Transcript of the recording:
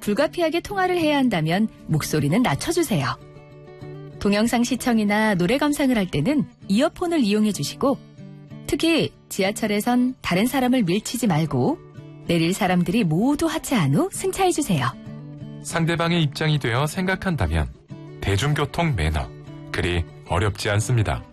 불가피하게 통화를 해야 한다면 목소리는 낮춰주세요. 동영상 시청이나 노래 감상을 할 때는 이어폰을 이용해 주시고 특히 지하철에선 다른 사람을 밀치지 말고 내릴 사람들이 모두 하차한 후 승차해 주세요. 상대방의 입장이 되어 생각한다면 대중교통 매너, 그리 어렵지 않습니다.